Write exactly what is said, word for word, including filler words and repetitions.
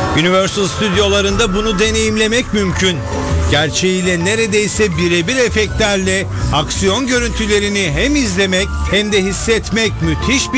Universal stüdyolarında bunu deneyimlemek mümkün. Gerçeğiyle neredeyse birebir efektlerle aksiyon görüntülerini hem izlemek hem de hissetmek müthiş bir